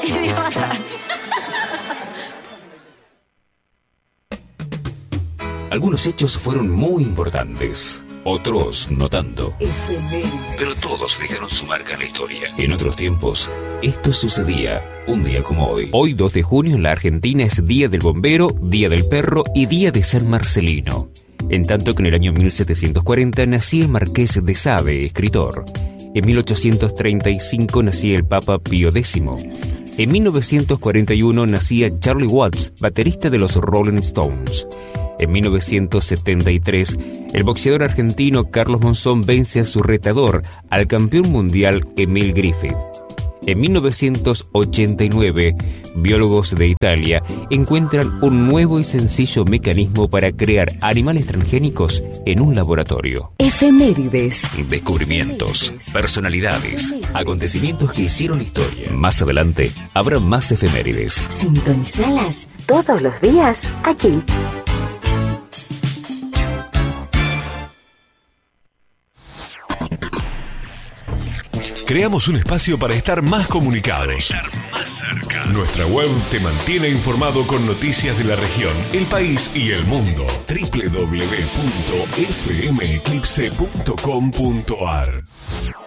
idiota. Algunos hechos fueron muy importantes, otros no tanto. Pero todos dejaron su marca en la historia. En otros tiempos, esto sucedía un día como hoy. Hoy, 2 de junio, en la Argentina es Día del Bombero, Día del Perro y Día de San Marcelino. En tanto que en el año 1740 nacía el Marqués de Sade, escritor. En 1835 nacía el Papa Pío X. En 1941 nacía Charlie Watts, baterista de los Rolling Stones. En 1973, el boxeador argentino Carlos Monzón vence a su retador, al campeón mundial Emil Griffith. En 1989, biólogos de Italia encuentran un nuevo y sencillo mecanismo para crear animales transgénicos en un laboratorio. Efemérides. Descubrimientos, personalidades, acontecimientos que hicieron historia. Más adelante, habrá más efemérides. Sintonizalas todos los días aquí. Creamos un espacio para estar más comunicados. Nuestra web te mantiene informado con noticias de la región, el país y el mundo. www.fmeclipse.com.ar